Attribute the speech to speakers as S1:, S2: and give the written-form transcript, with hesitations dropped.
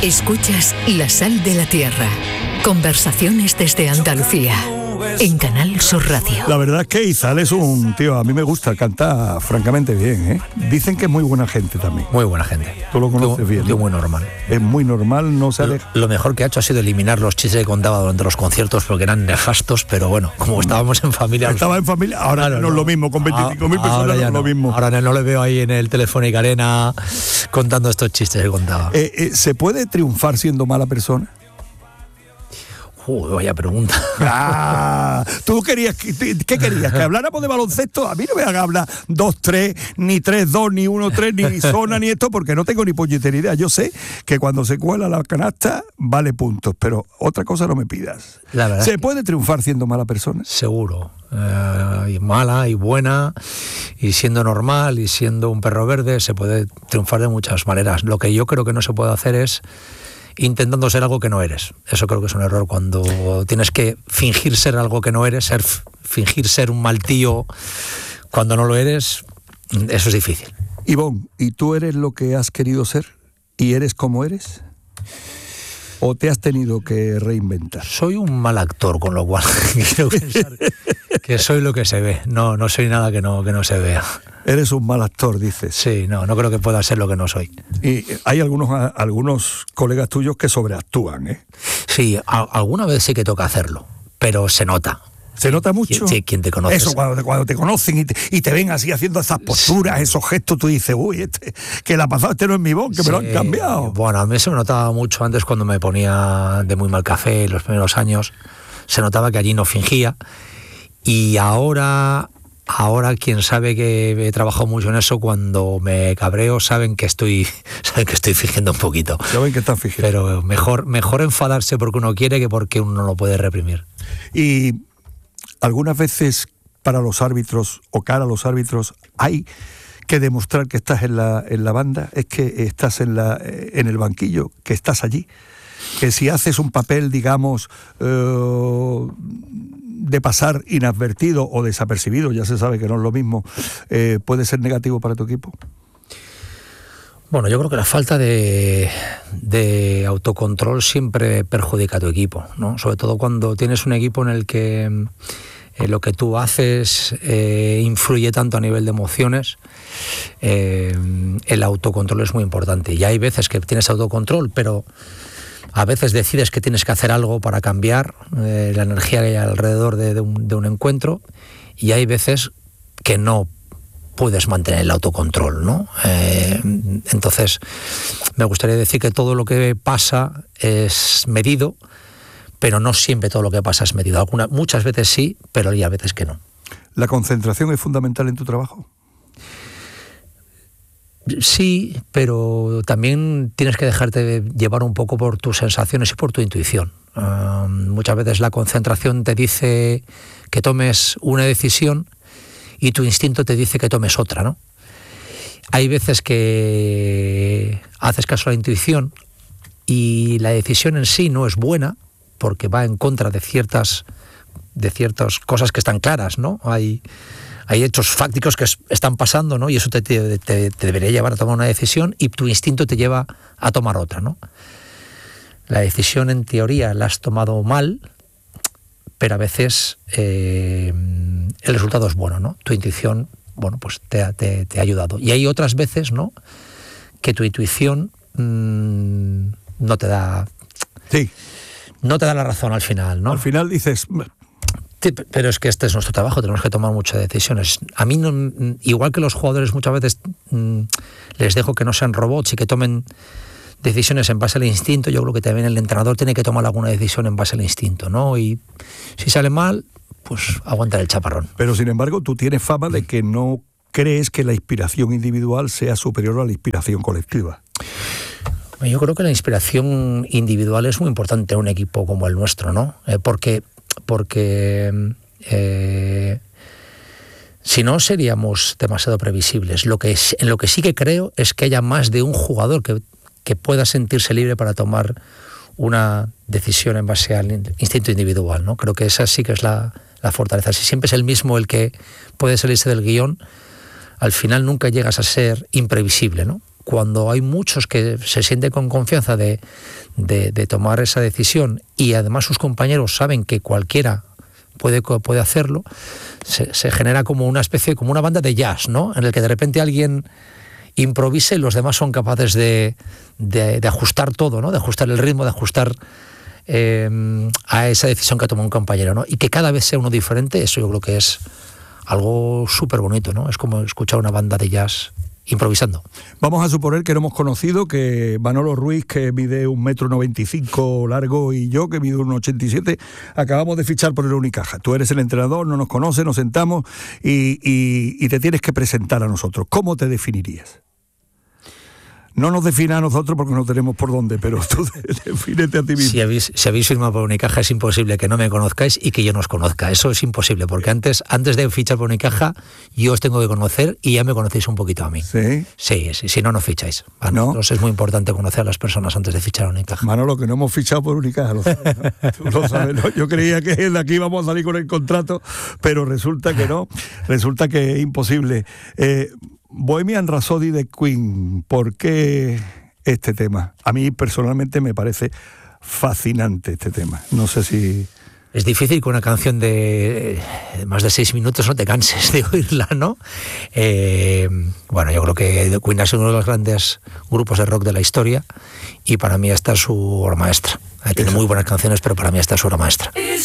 S1: Escuchas La Sal de la Tierra. Conversaciones desde Andalucía. En Canal Sur Radio.
S2: La verdad es que Izal es un tío, a mí me gusta, canta francamente bien, ¿eh? Dicen que es muy buena gente también.
S3: Muy buena gente.
S2: Tú lo conoces bien.
S3: Tío muy normal.
S2: Es muy normal, no se aleja.
S3: Lo mejor que ha hecho ha sido eliminar los chistes que contaba durante los conciertos porque eran nefastos, pero bueno, como estábamos en familia...
S2: Estaba en familia, ahora no es lo mismo, con 25.000 personas no es lo mismo.
S3: Ahora no le veo ahí en el Telefónica Arena contando estos chistes que contaba.
S2: ¿Se puede triunfar siendo mala persona?
S3: Vaya pregunta.
S2: ¿Tú querías qué querías? ¿Que habláramos de baloncesto? A mí no me haga hablar 2-3, ni 3-2, ni 1-3, ni zona, ni esto, porque no tengo ni puñetera idea. Yo sé que cuando se cuela la canasta vale puntos, pero otra cosa no me pidas.
S3: La verdad,
S2: ¿se puede triunfar siendo mala persona?
S3: Seguro. Y mala y buena, y siendo normal y siendo un perro verde, se puede triunfar de muchas maneras. Lo que yo creo que no se puede hacer es intentando ser algo que no eres. Eso creo que es un error, cuando tienes que fingir ser algo que no eres, fingir ser un mal tío cuando no lo eres, eso es difícil.
S2: Ivonne, ¿y tú eres lo que has querido ser? ¿Y eres como eres? ¿O te has tenido que reinventar?
S3: Soy un mal actor, con lo cual quiero pensar que soy lo que se ve. No soy nada que no se vea.
S2: Eres un mal actor, dices.
S3: Sí, no creo que pueda ser lo que no soy.
S2: Y hay algunos colegas tuyos que sobreactúan, ¿eh?
S3: Sí, alguna vez sí que toca hacerlo, pero se nota.
S2: ¿Se nota mucho?
S3: Sí, quien te conoce.
S2: Eso, cuando te conocen y te ven así haciendo esas posturas, sí, esos gestos, tú dices, uy, que la pasada no es mi voz, que sí, me lo han cambiado.
S3: Bueno, a mí se me notaba mucho antes cuando me ponía de muy mal café en los primeros años. Se notaba que allí no fingía. Y ahora quien sabe que he trabajado mucho en eso, cuando me cabreo saben que estoy fingiendo un poquito.
S2: Saben que están fingiendo.
S3: Pero mejor enfadarse porque uno quiere que porque uno no lo puede reprimir.
S2: Y algunas veces para los árbitros o cara a los árbitros hay que demostrar que estás en la banda, es que estás en el banquillo, que estás allí, que si haces un papel, digamos, de pasar inadvertido o desapercibido, ya se sabe que no es lo mismo, puede ser negativo para tu equipo.
S3: Bueno, yo creo que la falta de autocontrol siempre perjudica a tu equipo, ¿no? Sobre todo cuando tienes un equipo en el que lo que tú haces influye tanto a nivel de emociones. El autocontrol es muy importante. Y hay veces que tienes autocontrol, pero a veces decides que tienes que hacer algo para cambiar la energía que hay alrededor de un encuentro, y hay veces que no puedes mantener el autocontrol, ¿no? Entonces, me gustaría decir que todo lo que pasa es medido, pero no siempre todo lo que pasa es medido. Muchas veces sí, pero hay a veces que no.
S2: ¿La concentración es fundamental en tu trabajo?
S3: Sí, pero también tienes que dejarte llevar un poco por tus sensaciones y por tu intuición. Muchas veces la concentración te dice que tomes una decisión y tu instinto te dice que tomes otra, ¿no? Hay veces que haces caso a la intuición y la decisión en sí no es buena porque va en contra de ciertas cosas que están claras, ¿no? Hay hechos fácticos que están pasando, ¿no? Y eso te debería llevar a tomar una decisión y tu instinto te lleva a tomar otra, ¿no? La decisión en teoría la has tomado mal, pero a veces el resultado es bueno, ¿no? Tu intuición, bueno, pues te ha ayudado. Y hay otras veces, ¿no?, que tu intuición no te da...
S2: Sí.
S3: No te da la razón al final, ¿no?
S2: Al final dices...
S3: Sí, pero es que este es nuestro trabajo, tenemos que tomar muchas decisiones. A mí, igual que los jugadores muchas veces les dejo que no sean robots y que tomen decisiones en base al instinto, yo creo que también el entrenador tiene que tomar alguna decisión en base al instinto, ¿no? Y si sale mal, pues aguantar el chaparrón.
S2: Pero sin embargo, tú tienes fama de que no crees que la inspiración individual sea superior a la inspiración colectiva.
S3: Yo creo que la inspiración individual es muy importante en un equipo como el nuestro, ¿no? Porque si no seríamos demasiado previsibles. En lo que sí que creo es que haya más de un jugador que pueda sentirse libre para tomar una decisión en base al instinto individual, ¿no? Creo que esa sí que es la fortaleza. Si siempre es el mismo el que puede salirse del guión, al final nunca llegas a ser imprevisible, ¿no? cuando hay muchos que se sienten con confianza de tomar esa decisión y además sus compañeros saben que cualquiera puede hacerlo, se genera como una especie, como una banda de jazz, ¿no? En el que de repente alguien improvisa y los demás son capaces de ajustar todo, ¿no? De ajustar el ritmo, de ajustar a esa decisión que ha tomado un compañero, ¿no? Y que cada vez sea uno diferente, eso yo creo que es algo súper bonito, ¿no? Es como escuchar una banda de jazz improvisando.
S2: Vamos a suponer que no hemos conocido, que Manolo Ruiz, que mide 1,95 m largo, y yo, que mido 1,87 m, acabamos de fichar por el Unicaja. Tú eres el entrenador, no nos conoces, nos sentamos y te tienes que presentar a nosotros. ¿Cómo te definirías? No nos defina a nosotros porque no tenemos por dónde, pero tú defínete a ti mismo.
S3: Si habéis firmado por Unicaja, es imposible que no me conozcáis y que yo no os conozca. Eso es imposible, porque antes de fichar por Unicaja, yo os tengo que conocer y ya me conocéis un poquito a mí.
S2: ¿Sí?
S3: Sí, si no ficháis. Entonces es muy importante conocer a las personas antes de fichar a Unicaja.
S2: Manolo, que no hemos fichado por Unicaja, lo sabes, ¿no? Tú lo sabes, ¿no? Yo creía que de aquí íbamos a salir con el contrato, pero resulta que no, resulta que es imposible. Bohemian Rhapsody de Queen, ¿por qué este tema? A mí personalmente me parece fascinante este tema. No sé si...
S3: Es difícil que una canción de más de 6 minutos no te canses de oírla, ¿no? Bueno, yo creo que The Queen ha sido uno de los grandes grupos de rock de la historia y para mí esta es su obra maestra. Tiene muy buenas canciones, pero para mí esta es su obra maestra.